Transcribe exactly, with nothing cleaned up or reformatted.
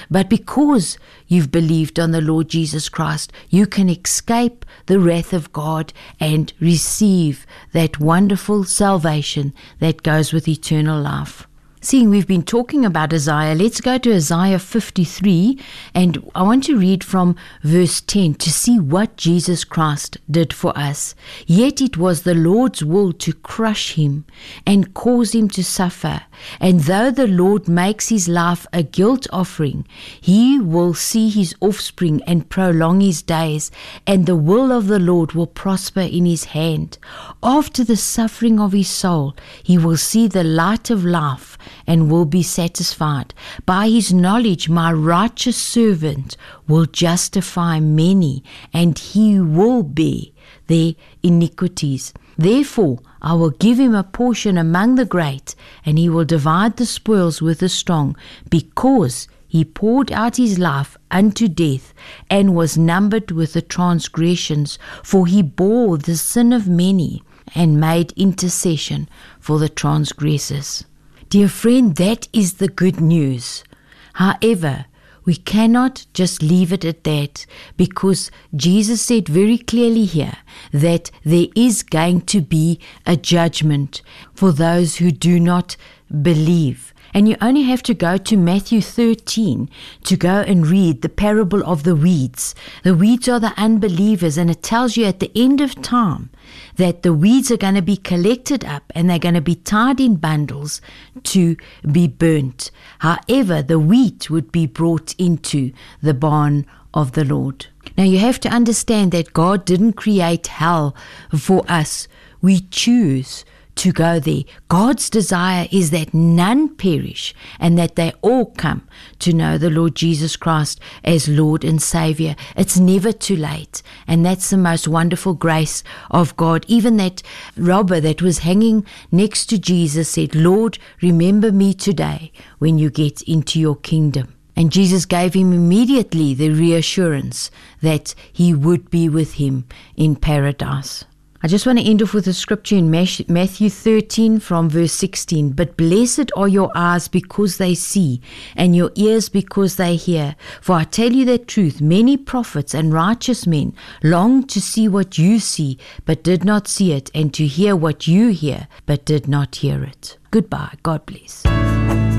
But because you've believed on the Lord Jesus Christ, you can escape the wrath of God and receive that wonderful salvation that goes with eternal life. Seeing we've been talking about Isaiah, let's go to Isaiah fifty-three, and I want to read from verse ten to see what Jesus Christ did for us. Yet it was the Lord's will to crush him and cause him to suffer. And though the Lord makes his life a guilt offering, he will see his offspring and prolong his days, and the will of the Lord will prosper in his hand. After the suffering of his soul, he will see the light of life and will be satisfied. By his knowledge, my righteous servant will justify many, and he will bear their iniquities. Therefore, I will give him a portion among the great, and he will divide the spoils with the strong, because he poured out his life unto death, and was numbered with the transgressions, for he bore the sin of many, and made intercession for the transgressors. Dear friend, that is the good news. However, we cannot just leave it at that, because Jesus said very clearly here that there is going to be a judgment for those who do not believe. And you only have to go to Matthew thirteen to go and read the parable of the weeds. The weeds are the unbelievers, and it tells you at the end of time that the weeds are going to be collected up and they're going to be tied in bundles to be burnt. However, the wheat would be brought into the barn of the Lord. Now you have to understand that God didn't create hell for us. We choose to go there. God's desire is that none perish and that they all come to know the Lord Jesus Christ as Lord and Savior. It's never too late, and that's the most wonderful grace of God. Even that robber that was hanging next to Jesus said, Lord, remember me today when you get into your kingdom. And Jesus gave him immediately the reassurance that he would be with him in paradise. I just want to end off with a scripture in Matthew thirteen from verse sixteen. But blessed are your eyes because they see, and your ears because they hear. For I tell you the truth, many prophets and righteous men longed to see what you see, but did not see it, and to hear what you hear, but did not hear it. Goodbye. God bless.